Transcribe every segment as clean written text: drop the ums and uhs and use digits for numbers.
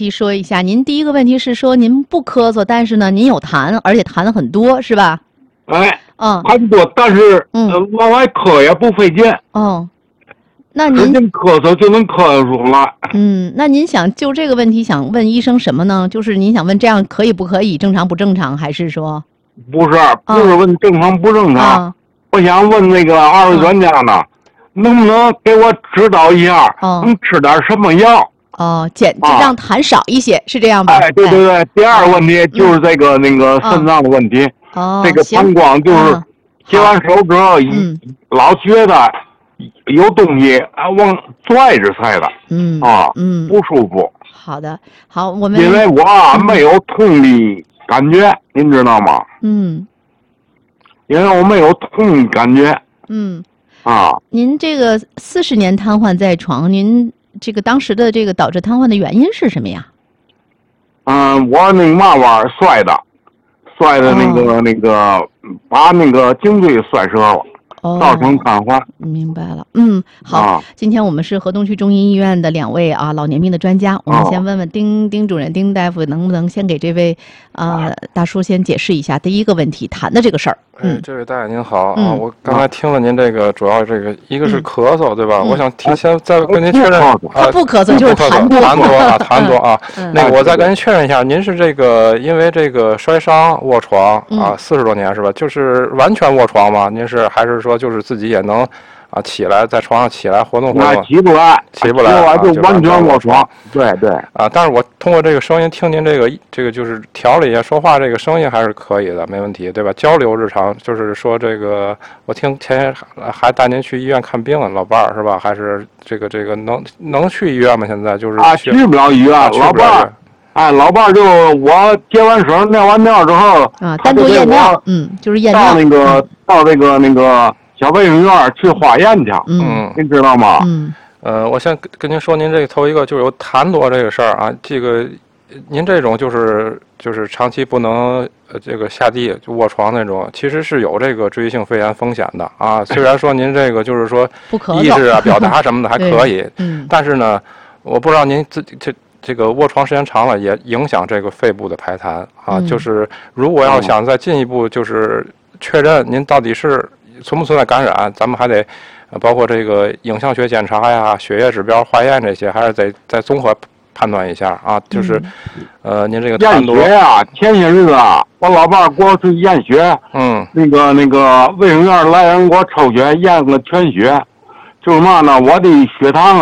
题说一下。您第一个问题是说您不咳嗽，但是呢您有痰，而且痰的很多，是吧？ 哎， 嗯， 很多，但是往外咳也不费劲。 哦，那您使劲咳嗽就能咳出来。 那您想就这个问题想问医生什么呢？就是您想问这样可以不可以，正常不正常，还是说？ 不是问正常不正常，我想问那个二位专家呢，能不能给我指导一下，能吃点什么药？ 让痰少一些，是这样吧？ 哎，对对对。第二个问题就是这个那个肾脏的问题，这个膀胱就是切完手之后，老觉得有东西往拽着似的，不舒服。 好的，好，我们因为我没有痛的感觉，您知道吗？因为我没有痛感觉。 您这个40年瘫痪在床，您这个当时的这个导致瘫痪的原因是什么呀？ 我那个嘛玩意摔的那个把那个颈椎摔折了。造成瘫痪。 明白了。好，今天我们是河东区中医医院的2位老年病的专家，我们先问问丁主任、丁大夫，能不能先给这位大叔先解释一下第一个问题，痰的这个事儿。 这位大爷您好啊，我刚才听了您这个，主要这个一个是咳嗽，对吧？我想提前再跟您确认他不咳嗽就是痰多啊。那个我再跟您确认一下，您是这个因为这个摔伤卧床40多年是吧？就是完全卧床吗？您是还是说就是自己也能起来，在床上起来活动活动？ 起不来就完全卧床。对对但是我通过这个声音听您这个就是调理一下说话，这个声音还是可以的，没问题，对吧？交流日常就是说这个，我听前天还带您去医院看病，老伴儿是吧？还是这个能去医院吗？现在就是去不了医院，老伴儿。老伴儿就我接完水尿完尿之后单独验尿，就是验尿到这个小卫生院去化验去，您知道吗？ 我先跟您说，您这个头一个就是有痰多这个事儿啊，这个您这种就是长期不能这个下地就卧床那种，其实是有这个追性肺炎风险的啊。虽然说您这个就是说意识表达什么的还可以，但是呢，我不知道您自己这个卧床时间长了也影响这个肺部的排痰啊。就是如果要想再进一步就是确认您到底是存不存在感染，咱们还得包括这个影像学检查呀、血液指标、化验这些，还是得再综合判断一下啊。就是您这个验血啊，前些日子我老伴儿给我去验血，那个卫生院来人给我抽血验了全血，就是嘛呢，我的血糖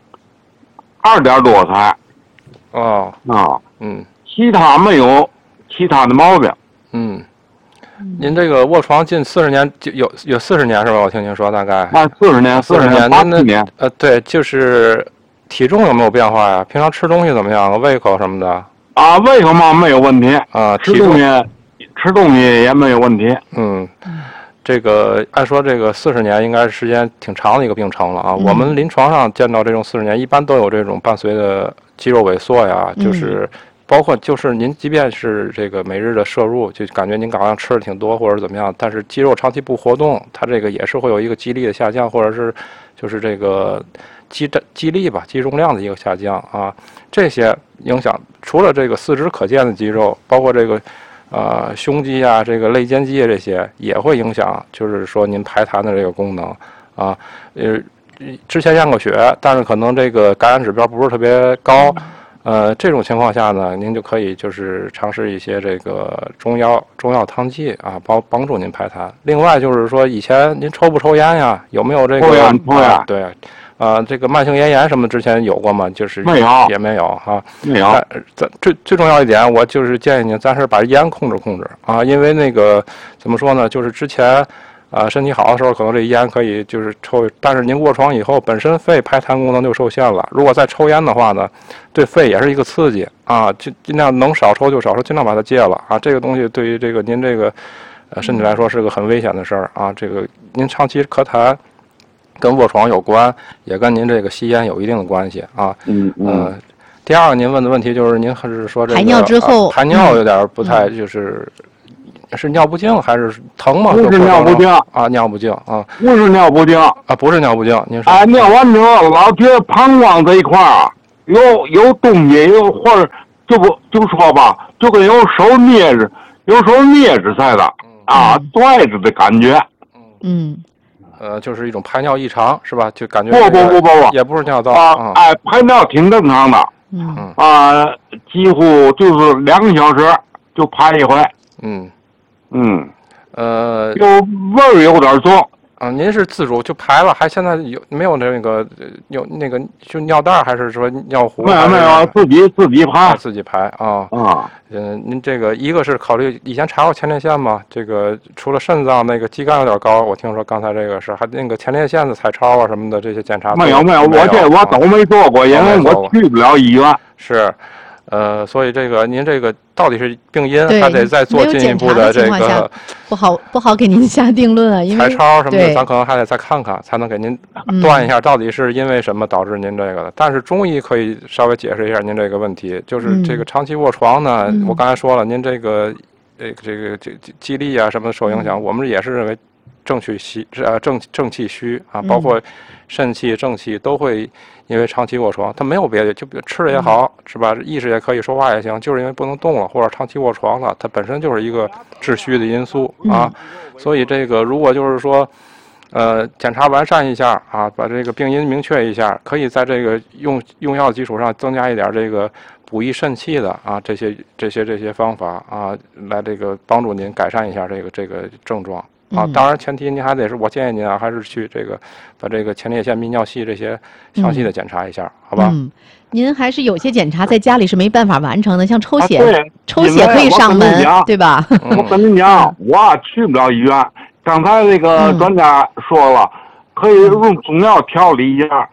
2点多才。其他没有其他的毛病。 您这个卧床近40年，有40年是吧？我听您说大概。 40年，87年。 对，就是体重有没有变化呀？平常吃东西怎么样？胃口什么的？ 胃口嘛没有问题。吃东西也没有问题。 这个按说这个40年应该是时间挺长的一个病程了啊。我们临床上见到这种40年，一般都有这种伴随的肌肉萎缩呀，就是包括就是您即便是这个每日的摄入，就感觉您好像吃的挺多或者怎么样，但是肌肉长期不活动，它这个也是会有一个肌力的下降，或者是就是这个肌力吧，肌容量的一个下降啊。这些影响除了这个四肢可见的肌肉，包括这个胸肌啊，这个肋间肌这些也会影响，就是说您排痰的这个功能啊。之前验过血，但是可能这个感染指标不是特别高。这种情况下呢，您就可以就是尝试一些这个中药汤剂啊，帮助您排痰。另外就是说，以前您抽不抽烟呀？有没有这个？ 抽烟。 对，这个慢性咽炎什么之前有过吗？就是没有， 也没有哈。 没有。 最重要一点，我就是建议您暂时把烟控制啊，因为那个怎么说呢，就是之前。身体好的时候，可能这烟可以就是抽，但是您卧床以后，本身肺排痰功能就受限了。如果再抽烟的话呢，对肺也是一个刺激啊，就尽量能少抽就少抽，尽量把它戒了啊。这个东西对于这个您这个身体来说是个很危险的事儿啊。这个您长期咳痰跟卧床有关，也跟您这个吸烟有一定的关系啊。第二个您问的问题就是您还是说这个排尿之后排尿有点不太就是是尿不尽还是疼吗？ 不是尿不尽啊，尿不尽啊， 不是尿不尽啊，不是尿不尽。您说尿完之后老觉得膀胱这一块有东西，或者就说吧，就跟有手捏着似的啊，拽着的感觉。 就是一种排尿异常是吧？就感觉不， 也不是尿道啊，排尿挺正常的。几乎就是2个小时就排一回。就味儿有点重。 您是自主就排了，还现在没有那个就尿袋，还是说尿壶？ 没有，自己排。 自己排啊。您这个一个是考虑以前查过前列腺吗？这个除了肾脏那个肌酐有点高，我听说刚才这个是还那个前列腺的彩超啊什么的这些检查没有，我都没做过，因为我去不了医院。 是。所以这个您这个到底是病因，还得再做进一步的这个， 不好给您下定论啊，因为彩超什么的，咱可能还得再看看，才能给您断一下到底是因为什么导致您这个的。但是中医可以稍微解释一下您这个问题，就是这个长期卧床呢，我刚才说了，您这个肌力啊什么的受影响，我们也是认为正气虚啊，包括肾气、正气都会因为长期卧床，它没有别的，就比如吃的也好，是吧？意识也可以，说话也行，就是因为不能动了，或者长期卧床了，它本身就是一个致虚的因素啊。所以这个如果就是说，检查完善一下啊，把这个病因明确一下，可以在这个用药基础上增加一点这个补益肾气的啊，这些方法啊，来这个帮助您改善一下这个症状。当然前提您还得是，我建议您啊，还是去这个把这个前列腺、泌尿系这些详细的检查一下，好吧？ 您还是有些检查在家里是没办法完成的，像抽血，抽血可以上门，对吧？ 我跟您讲，我去不了医院。刚才那个专家说了，可以用中药调理一下。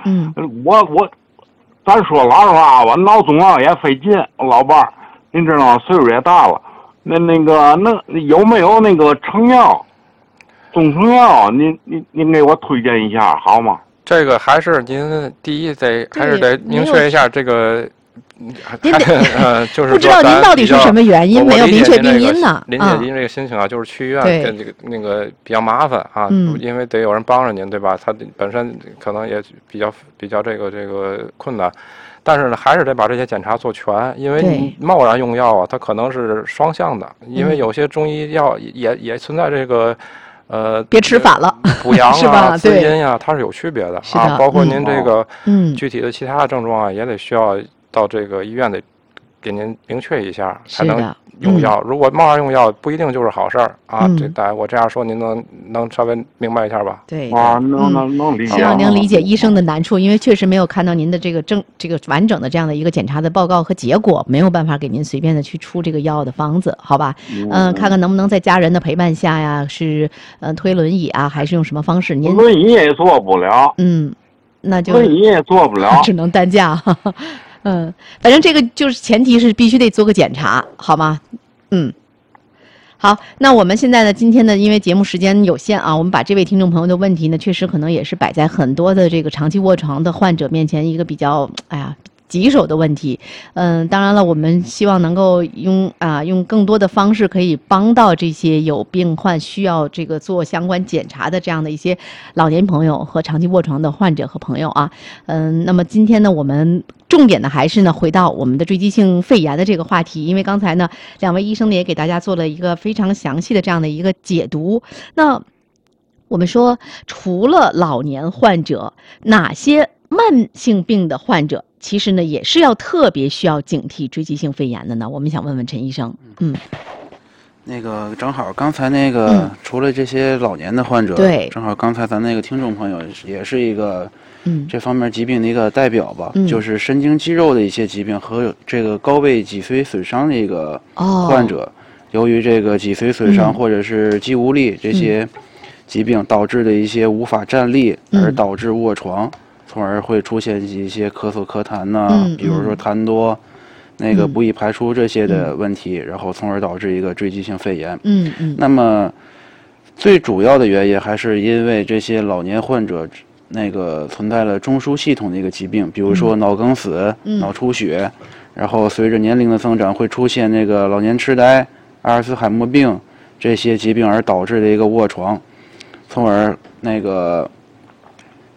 咱说老实话，我脑中药也费劲，老伴儿，您知道岁数也大了，那有没有那个成药？中成药，您给我推荐一下好吗？ 这个还是您第一还是得明确一下这个，就是不知道您到底是什么原因，没有明确病因呢？ 理解您这个心情啊，就是去医院跟那个比较麻烦啊，因为得有人帮着您，对吧？他本身可能也比较这个困难。但是呢，还是得把这些检查做全，因为你贸然用药啊，它可能是双向的，因为有些中医药也存在这个。 别吃反了， 补阳啊、滋阴呀，它是有区别的啊。包括您这个具体的其他的症状啊，也得需要到这个医院得给您明确一下，才能用药。如果贸然用药，不一定就是好事儿啊。我这样说，您能稍微明白一下吧？ 对能理解。 希望您理解医生的难处，因为确实没有看到您的这个完整的这样的一个检查的报告和结果，没有办法给您随便的去出这个药的方子，好吧？看看能不能在家人的陪伴下呀，是推轮椅啊，还是用什么方式？您轮椅也做不了， 那就轮椅也做不了， 只能担架。反正这个就是前提是必须得做个检查，好吗？好，那我们现在呢，今天呢，因为节目时间有限啊，我们把这位听众朋友的问题呢，确实可能也是摆在很多的这个长期卧床的患者面前一个比较棘手的问题。当然了，我们希望能够用更多的方式可以帮到这些有病患需要这个做相关检查的这样的一些老年朋友和长期卧床的患者和朋友啊。那么今天呢，我们重点的还是呢回到我们的坠积性肺炎的这个话题，因为刚才呢两位医生呢也给大家做了一个非常详细的这样的一个解读。那我们说，除了老年患者，哪些慢性病的患者其实呢也是要特别需要警惕坠积性肺炎的呢？我们想问问陈医生。 那个正好刚才那个除了这些老年的患者， 对， 正好刚才咱那个听众朋友也是一个这方面疾病的一个代表吧，就是神经肌肉的一些疾病和这个高位脊髓损伤的一个患者，由于这个脊髓损伤或者是肌无力这些疾病导致的一些无法站立而导致卧床，从而会出现一些咳嗽咳痰呐，比如说痰多。那个不易排出这些的问题，然后从而导致一个坠积性肺炎。那么最主要的原因还是因为这些老年患者那个存在了中枢系统的一个疾病，比如说脑梗死、脑出血，然后随着年龄的增长会出现那个老年痴呆、阿尔茨海默病这些疾病而导致的一个卧床，从而那个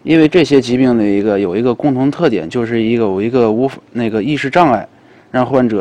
因为这些疾病的有一个共同特点，就是有一个意识障碍，让患者